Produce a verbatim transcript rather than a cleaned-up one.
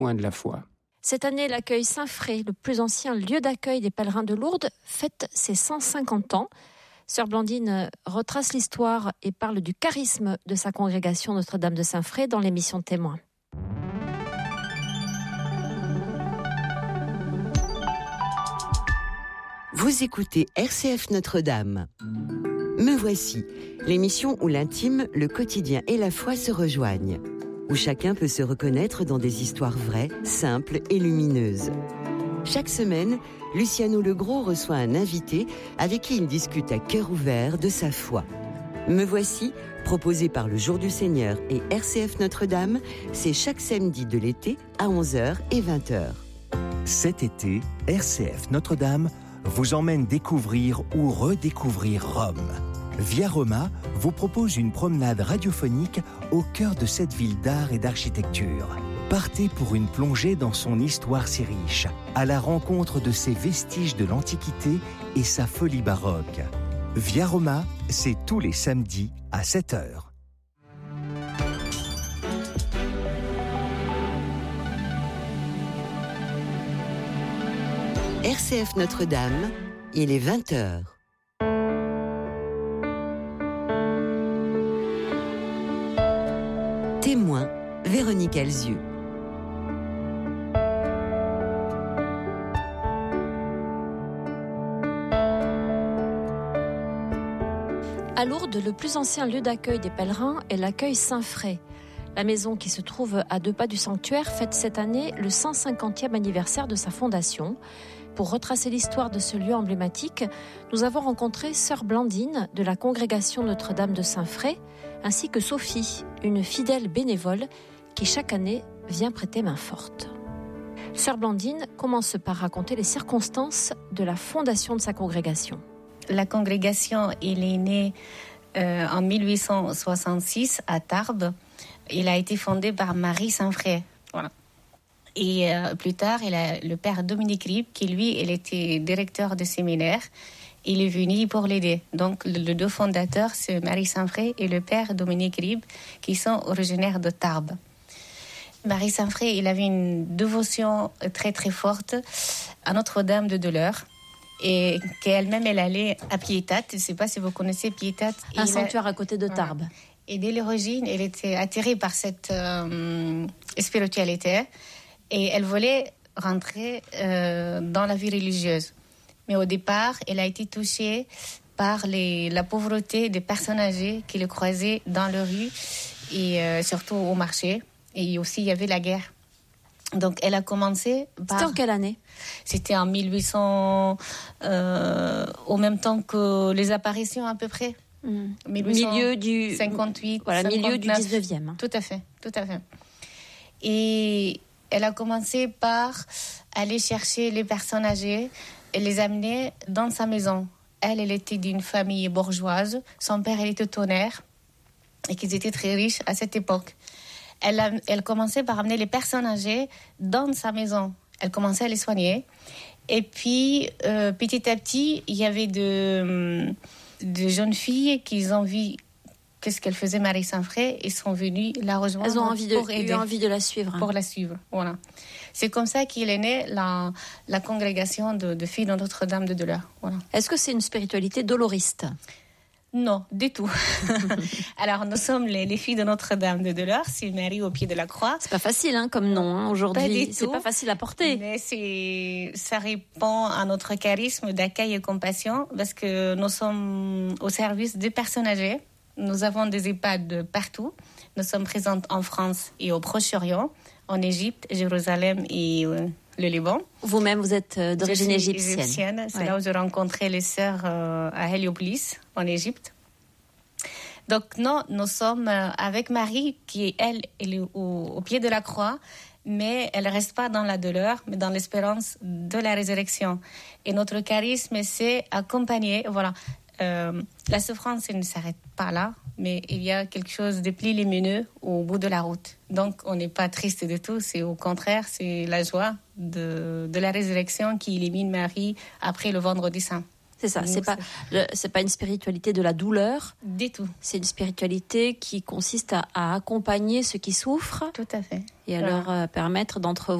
loin de la foi. Cette année, l'accueil Saint-Fré, le plus ancien lieu d'accueil des pèlerins de Lourdes, fête ses cent cinquante ans. Sœur Blandine retrace l'histoire et parle du charisme de sa congrégation Notre-Dame de Saint-Fré dans l'émission Témoin. Vous écoutez R C F Notre-Dame. Me voici, l'émission où l'intime, le quotidien et la foi se rejoignent, où chacun peut se reconnaître dans des histoires vraies, simples et lumineuses. Chaque semaine, Luciano Legros reçoit un invité avec qui il discute à cœur ouvert de sa foi. Me voici, proposé par le Jour du Seigneur et R C F Notre-Dame, c'est chaque samedi de l'été à onze heures et vingt heures. Cet été, R C F Notre-Dame vous emmène découvrir ou redécouvrir Rome. Via Roma vous propose une promenade radiophonique au cœur de cette ville d'art et d'architecture. Partez pour une plongée dans son histoire si riche, à la rencontre de ses vestiges de l'Antiquité et sa folie baroque. Via Roma, c'est tous les samedis à sept heures. R C F Notre-Dame, il est vingt heures. Témoin, Véronique Alzieux. À Lourdes, le plus ancien lieu d'accueil des pèlerins est l'accueil Saint-Fré. La maison qui se trouve à deux pas du sanctuaire fête cette année le cent cinquantième anniversaire de sa fondation. Pour retracer l'histoire de ce lieu emblématique, nous avons rencontré Sœur Blandine de la congrégation Notre-Dame de Saint-Fré, ainsi que Sophie, une fidèle bénévole qui chaque année vient prêter main forte. Sœur Blandine commence par raconter les circonstances de la fondation de sa congrégation. La congrégation elle est née euh, en mille huit cent soixante-six à Tarbes. Il a été fondé par Marie Saint-Fré. Voilà. Et euh, plus tard, il a le père Dominique Ribes, qui lui, il était directeur de séminaire. Il est venu pour l'aider. Donc, les le deux fondateurs, c'est Marie Saint-Fré et le père Dominique Ribes, qui sont originaires de Tarbes. Marie Saint-Fré, il avait une dévotion très très forte à Notre-Dame de Deleurs. Et qu'elle-même, elle allait à Piétat. Je ne sais pas si vous connaissez Piétat. Un sanctuaire à côté de Tarbes. Voilà. Et dès l'origine, elle était attirée par cette euh, spiritualité. Et elle voulait rentrer euh, dans la vie religieuse. Mais au départ, elle a été touchée par les, la pauvreté des personnes âgées qui le croisaient dans la rue et euh, surtout au marché. Et aussi, il y avait la guerre. Donc, elle a commencé par... C'était en quelle année ? C'était en mille huit cents, euh, au même temps que les apparitions à peu près. Mmh. Milieu du... cinquante-huit, voilà, cinquante-neuf. Milieu du dix-neuvième. Tout à fait, tout à fait. Et elle a commencé par aller chercher les personnes âgées et les amener dans sa maison. Elle, elle était d'une famille bourgeoise. Son père, il était tonnerre et qu'ils étaient très riches à cette époque. Elle, a, elle commençait par amener les personnes âgées dans sa maison. Elle commençait à les soigner. Et puis, euh, petit à petit, il y avait de, de jeunes filles qui ont vu qu'est-ce qu'elle faisait, Marie Saint-Fré, et sont venues la rejoindre. Elles ont envie de, pour aider, eu envie de la suivre. Pour la suivre, voilà. C'est comme ça qu'il est né la, la congrégation de, de filles de Notre-Dame de Deleurs. Voilà. Est-ce que c'est une spiritualité doloriste ? Non, du tout. Alors, nous sommes les, les filles de Notre-Dame de Deleurs, c'est Marie au pied de la croix. C'est pas facile hein, comme nom hein, aujourd'hui. Pas du c'est tout. pas facile à porter. Mais c'est, ça répond à notre charisme d'accueil et compassion parce que nous sommes au service des personnes âgées. Nous avons des EHPAD partout. Nous sommes présentes en France et au Proche-Orient, en Égypte, Jérusalem et euh, le Liban. Vous-même, vous êtes euh, d'origine je suis égyptienne. égyptienne. C'est ouais. là où j'ai rencontré les sœurs euh, à Héliopolis, en Égypte. Donc, non, nous sommes euh, avec Marie, qui, elle, elle est au, au pied de la croix, mais elle ne reste pas dans la douleur, mais dans l'espérance de la résurrection. Et notre charisme, c'est accompagner, voilà. Euh, la souffrance, elle ne s'arrête pas là, mais il y a quelque chose de plus lumineux au bout de la route. Donc, on n'est pas triste du tout, c'est au contraire, c'est la joie de, de la résurrection qui illumine Marie après le vendredi saint. C'est ça, Donc, c'est pas, le, c'est pas une spiritualité de la douleur. Du tout. C'est une spiritualité qui consiste à, à accompagner ceux qui souffrent. Tout à fait. Et à Voilà. leur euh, permettre d'entrevoir